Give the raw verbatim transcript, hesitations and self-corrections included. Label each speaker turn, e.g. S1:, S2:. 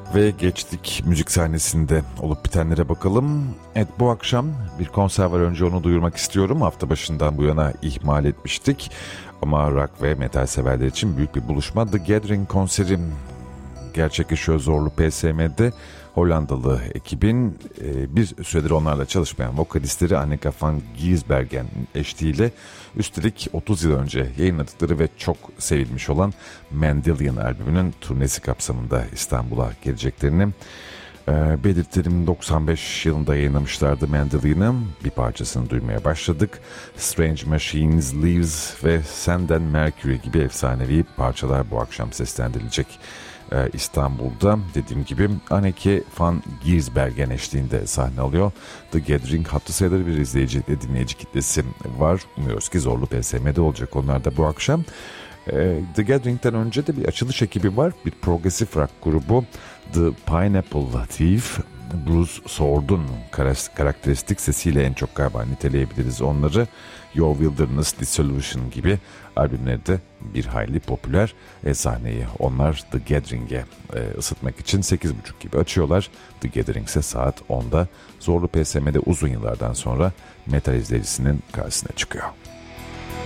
S1: Ve geçtik müzik sahnesinde olup bitenlere bakalım. Evet, bu akşam bir konser var, önce onu duyurmak istiyorum. Hafta başından bu yana ihmal etmiştik. Ama rock ve metal severler için büyük bir buluşma. The Gathering konseri gerçekleşiyor Zorlu P S M'de. Hollandalı ekibin e, bir süredir onlarla çalışmayan vokalistleri Anneke van Giersbergen eşliğiyle, üstelik otuz yıl önce yayınladıkları ve çok sevilmiş olan Mandelion albümünün turnesi kapsamında İstanbul'a geleceklerini e, belirtelim. doksan beş yılında yayınlamışlardı Mandelion'ın bir parçasını duymaya başladık. Strange Machines, Leaves ve Sand and Mercury gibi efsanevi parçalar bu akşam seslendirilecek. İstanbul'da dediğim gibi Anneke van Giersbergen eşliğinde sahne alıyor. The Gathering hatırı sayılır bir izleyici ve dinleyici kitlesi var. Umuyoruz ki Zorlu P S M'de olacak onlar da bu akşam. The Gathering'den önce de bir açılış ekibi var. Bir progresif rock grubu The Pineapple Thief. Bruce Sword'un karakteristik sesiyle en çok galiba niteleyebiliriz onları. Your Wilderness, Dissolution gibi albümleri de bir hayli popüler. E, sahneyi onlar The Gathering'e e, ısıtmak için sekiz buçuk gibi açıyorlar. The Gathering ise saat onda Zorlu P S M'de uzun yıllardan sonra metal izleyicisinin karşısına çıkıyor.